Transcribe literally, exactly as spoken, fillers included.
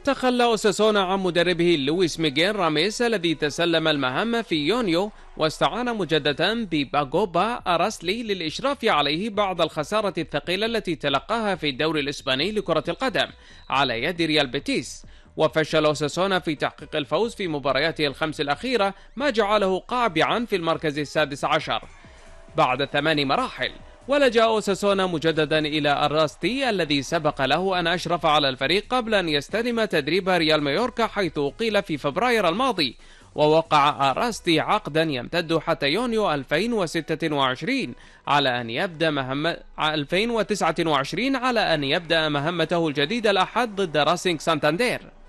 تخلى أوساسونا عن مدربه لويس ميغيل راميس الذي تسلم المهام في يونيو، واستعان مجددا بباغوبا أراسلي للإشراف عليه بعد الخسارة الثقيلة التي تلقاها في الدوري الإسباني لكرة القدم على يد ريال بيتيس. وفشل أوساسونا في تحقيق الفوز في مبارياته الخمس الأخيرة، ما جعله قابعا في المركز السادس عشر بعد ثمان مراحل. ولجأ أوساسونا مجددا إلى أراستي الذي سبق له أن أشرف على الفريق قبل أن يستلم تدريب ريال مايوركا حيث أقيل في فبراير الماضي. ووقع أراستي عقدا يمتد حتى يونيو ألفين وستة وعشرين على أن يبدأ مهمة ألفين وتسعة وعشرين على أن يبدأ مهمته الجديدة الأحد ضد راسينغ سانتاندير.